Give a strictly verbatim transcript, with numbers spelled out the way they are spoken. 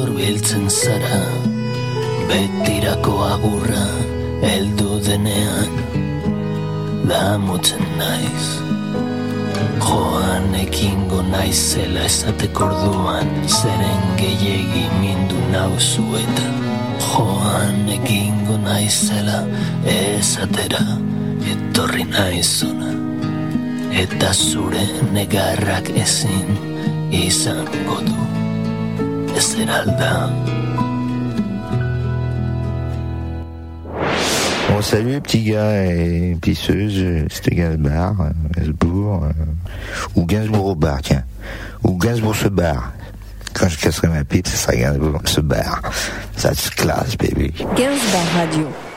Urbiltzen zara, betirako agurra, heldu denean, damutzen naiz. Joan ekingo naizela esateko orduan, zeren gehiegi mindu nauzu eta joan ekingo naizela esatera, etorri naizona. Eta zure negarrak ezin izango du Esmeralda. Bon, salut les petits gars et pisseuses, c'était Gainsbourg, euh, Gainsbourg, euh, ou Gainsbourg au bar, tiens, ou Gainsbourg se barre. Quand je casserai ma pipe, ce sera Gainsbourg se barre. Ça se classe, baby. Gainsbourg Radio.